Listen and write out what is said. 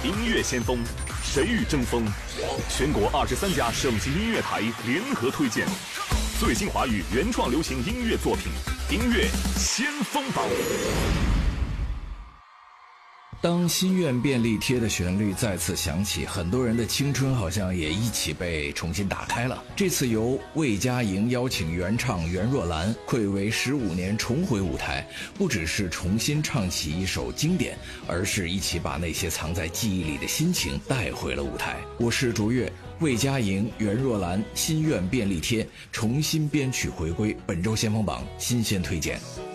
音乐先锋，谁与争锋？全国23家省级音乐台联合推荐最新华语原创流行音乐作品，音乐先锋榜。 当心愿便利贴的旋律再次响起，很多人的青春好像也一起被重新打开了。这次由魏佳莹邀请原唱袁若兰，暌违15年重回舞台，不只是重新唱起一首经典，而是一起把那些藏在记忆里的心情带回了舞台。我是卓越，魏佳莹、袁若兰心愿便利贴重新编曲回归，本周先锋榜新鲜推荐。